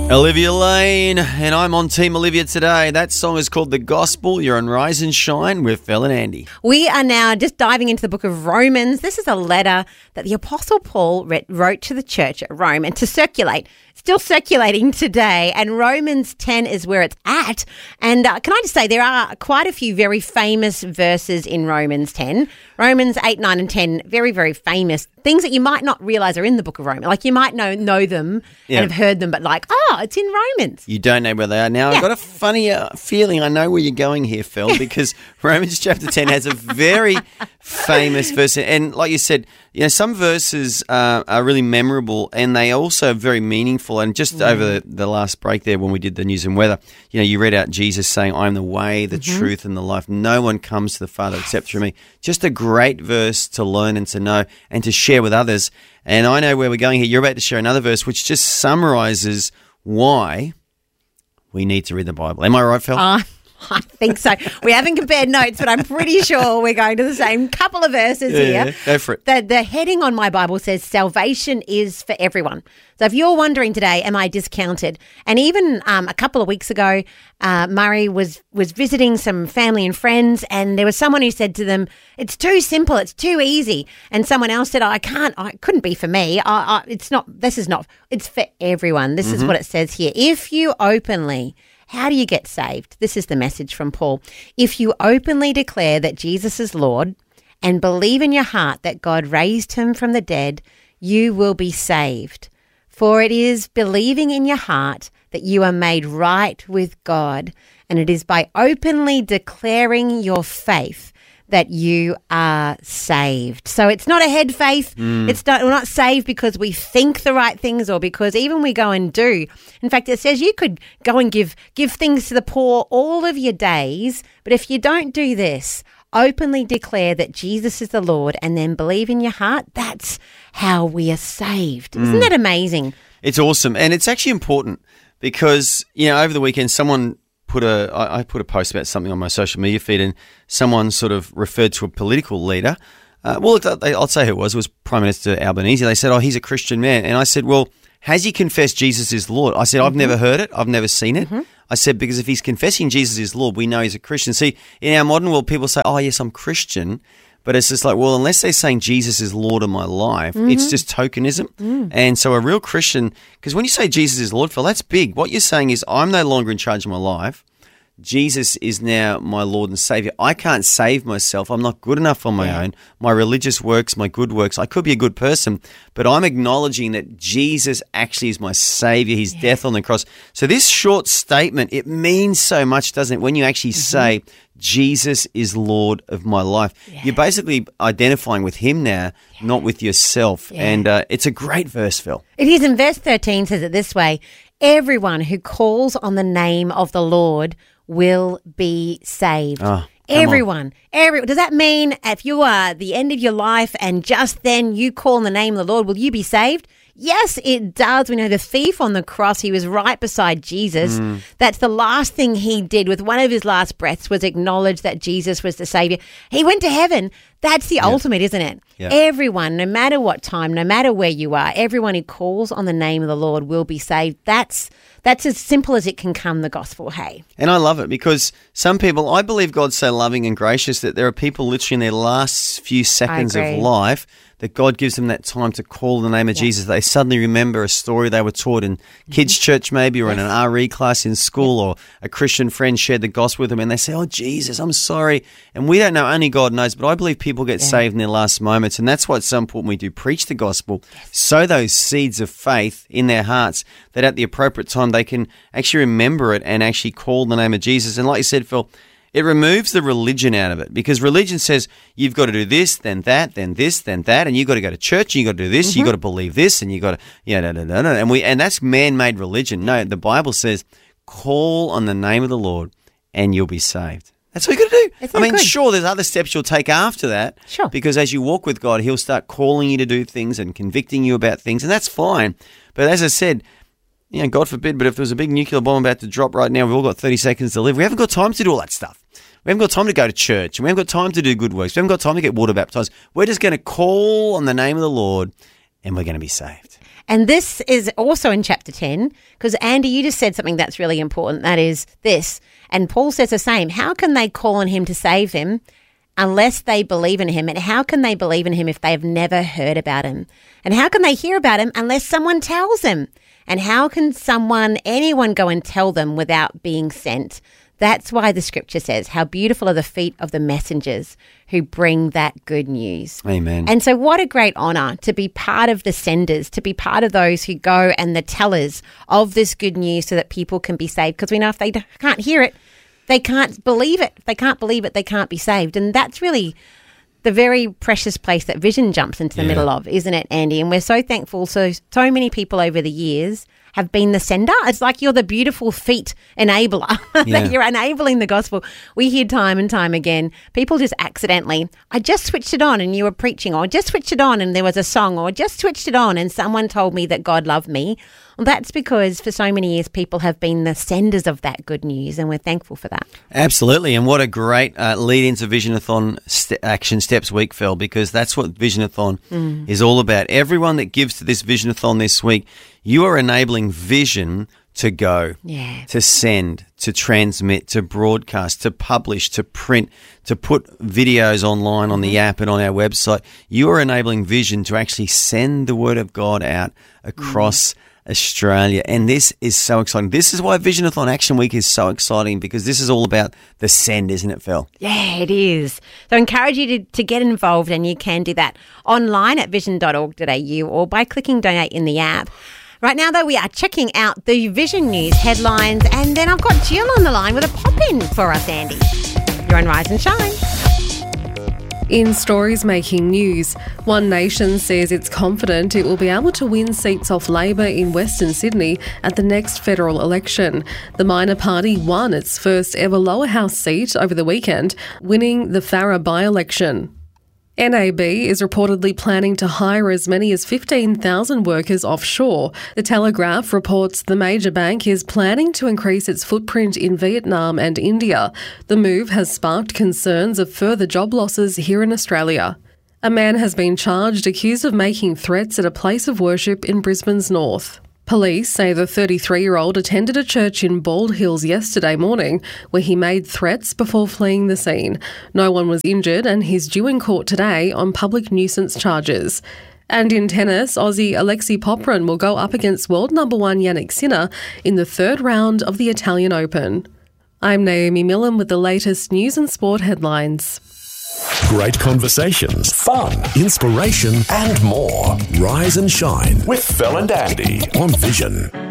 Olivia Lane, and I'm on Team Olivia today. That song is called The Gospel. You're on Rise and Shine with Phil and Andy. We are now just diving into the book of Romans. This is a letter that the Apostle Paul wrote to the church at Rome and to circulate. Still circulating today, and Romans 10 is where it's at. And can I just say, there are quite a few very famous verses in Romans 10. Romans 8, 9 and 10, very, very famous. Things that you might not realise are in the book of Romans. Like you might know them and have heard them, but like, it's in Romans. You don't know where they are. Now, I've got a funny feeling I know where you're going here, Phil, because Romans chapter 10 has a very famous verse. And like you said, some verses are really memorable and they also are very meaningful. And just over the last break there when we did the news and weather, you read out Jesus saying, I am the way, the truth and the life. No one comes to the Father except through me. Just a great verse to learn and to know and to share with others. And I know where we're going here. You're about to share another verse which just summarizes why we need to read the Bible. Am I right, Phil? I think so. We haven't compared notes, but I'm pretty sure we're going to the same couple of verses here. Yeah, go for it. The heading on my Bible says, salvation is for everyone. So if you're wondering today, am I discounted? And even a couple of weeks ago, Murray was visiting some family and friends, and there was someone who said to them, it's too simple, it's too easy. And someone else said, it couldn't be for me. It's for everyone. This is what it says here. If you openly... How do you get saved? This is the message from Paul. If you openly declare that Jesus is Lord and believe in your heart that God raised him from the dead, you will be saved. For it is believing in your heart that you are made right with God, and it is by openly declaring your faith that you are saved. So it's not a head faith. We're not saved because we think the right things or because even we go and do. In fact, it says you could go and give things to the poor all of your days, but if you don't do this, openly declare that Jesus is the Lord and then believe in your heart, that's how we are saved. Isn't that amazing? It's awesome. And it's actually important because, over the weekend someone I put a post about something on my social media feed and someone sort of referred to a political leader. I'll say who it was Prime Minister Albanese. They said, he's a Christian man. And I said, well, has he confessed Jesus is Lord? I said, I've never heard it. I've never seen it. I said, because if he's confessing Jesus is Lord, we know he's a Christian. See, in our modern world, people say, yes, I'm Christian. But it's just like, well, unless they're saying Jesus is Lord of my life, it's just tokenism. And so a real Christian, because when you say Jesus is Lord, Phil, that's big. What you're saying is I'm no longer in charge of my life. Jesus is now my Lord and Savior. I can't save myself. I'm not good enough on my own. My religious works, my good works, I could be a good person, but I'm acknowledging that Jesus actually is my Savior, his death on the cross. So this short statement, it means so much, doesn't it? When you actually say, Jesus is Lord of my life. You're basically identifying with him now, not with yourself. And it's a great verse, Phil. It is. In verse 13 says it this way, everyone who calls on the name of the Lord will be saved. Everyone. Does that mean if you are at the end of your life and just then you call on the name of the Lord, will you be saved? Yes, it does. We know the thief on the cross, he was right beside Jesus. That's the last thing he did with one of his last breaths was acknowledge that Jesus was the Savior. He went to heaven. That's the ultimate, isn't it? Yeah. Everyone, no matter what time, no matter where you are, everyone who calls on the name of the Lord will be saved. That's as simple as it can come, the gospel, hey. And I love it because some people, I believe God's so loving and gracious that there are people literally in their last few seconds of life that God gives them that time to call the name of Jesus. They suddenly remember a story they were taught in kids' church maybe or in an RE class in school or a Christian friend shared the gospel with them and they say, Jesus, I'm sorry. And we don't know, only God knows, but I believe people get saved in their last moments. And that's why it's so important we do preach the gospel, sow those seeds of faith in their hearts that at the appropriate time they can actually remember it and actually call the name of Jesus. And like you said, Phil, it removes the religion out of it because religion says you've got to do this, then that, then this, then that, and you've got to go to church, and you've got to do this, you've got to believe this, and you've got to, and that's man-made religion. No, the Bible says call on the name of the Lord and you'll be saved. That's what you got to do. Sure, there's other steps you'll take after that. Sure. Because as you walk with God, he'll start calling you to do things and convicting you about things, and that's fine. But as I said, God forbid, but if there was a big nuclear bomb about to drop right now, we've all got 30 seconds to live. We haven't got time to do all that stuff. We haven't got time to go to church. We haven't got time to do good works. We haven't got time to get water baptized. We're just going to call on the name of the Lord and we're going to be saved. And this is also in chapter 10, because Andy, you just said something that's really important. That is this. And Paul says the same. How can they call on him to save them unless they believe in him? And how can they believe in him if they have never heard about him? And how can they hear about him unless someone tells them? And how can anyone go and tell them without being sent? That's why the scripture says, how beautiful are the feet of the messengers who bring that good news. Amen. And so what a great honour to be part of the senders, to be part of those who go and the tellers of this good news so that people can be saved. Because we know if they can't hear it, they can't believe it. If they can't believe it, they can't be saved. And that's really the very precious place that Vision jumps into the middle of, isn't it, Andy? And we're so thankful. So many people over the years have been the sender. It's like you're the beautiful feet enabler, that you're enabling the gospel. We hear time and time again, people just accidentally, I just switched it on and you were preaching, or I just switched it on and there was a song, or I just switched it on and someone told me that God loved me. Well, that's because for so many years people have been the senders of that good news, and we're thankful for that. Absolutely, and what a great lead into Visionathon Action Steps Week, Phil, because that's what Visionathon is all about. Everyone that gives to this Visionathon this week, you are enabling Vision to go, to send, to transmit, to broadcast, to publish, to print, to put videos online on the app and on our website. You are enabling Vision to actually send the word of God out across Australia. And this is so exciting. This is why Visionathon Action Week is so exciting, because this is all about the send, isn't it, Phil? Yeah, it is. So I encourage you to get involved, and you can do that online at vision.org.au or by clicking donate in the app. Right now, though, we are checking out the Vision News headlines, and then I've got Jill on the line with a pop-in for us, Andy. You're on Rise and Shine. In stories making news, One Nation says it's confident it will be able to win seats off Labor in Western Sydney at the next federal election. The minor party won its first ever lower house seat over the weekend, winning the Farrer by-election. NAB is reportedly planning to hire as many as 15,000 workers offshore. The Telegraph reports the major bank is planning to increase its footprint in Vietnam and India. The move has sparked concerns of further job losses here in Australia. A man has been charged accused of making threats at a place of worship in Brisbane's north. Police say the 33-year-old attended a church in Bald Hills yesterday morning where he made threats before fleeing the scene. No one was injured and he's due in court today on public nuisance charges. And in tennis, Aussie Alexei Popyrin will go up against world number 1 Jannik Sinner in the third round of the Italian Open. I'm Naomi Millen with the latest news and sport headlines. Great conversations, fun, inspiration and more. Rise and Shine with Phil and Andy on Vision.